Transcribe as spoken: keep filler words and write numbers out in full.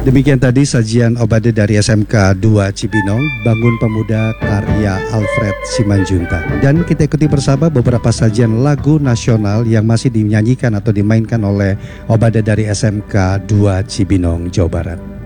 Demikian tadi sajian Obade dari S M K dua Cibinong, Bangun Pemuda karya Alfred Simanjuntak. Dan kita ikuti bersama beberapa sajian lagu nasional yang masih dinyanyikan atau dimainkan oleh Obade dari S M K dua Cibinong, Jawa Barat.